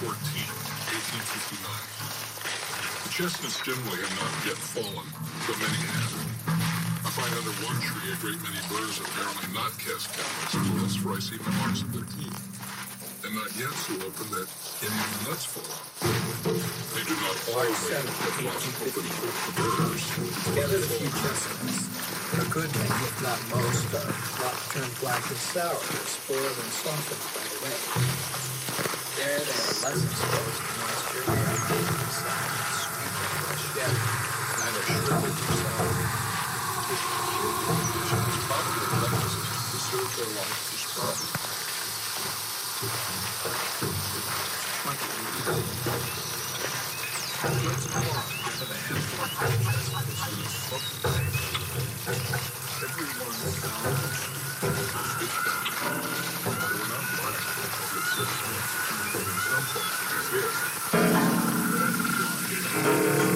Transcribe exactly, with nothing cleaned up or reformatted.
fourteenth, eighteen fifty-nine. The chestnuts generally have not yet fallen, but many have. I find under one tree a great many birds apparently not cast cameras unless for I see my marks of their teeth, and not yet so open that any of the nuts fall out. They do not always have lots open for birds. Gathered a few chestnuts. A good many, if not most, are not turned black and sour, but spoiled and softened by the rain. There they are less exposed to moisture, they are not inside, sweet and fresh yet, neither shriveled themselves. Popular practices to serve their life for sprouting. Let's go on to the handful of chestnuts in a soaking. Everyone found good down. They were not black over six months, but in some places they did.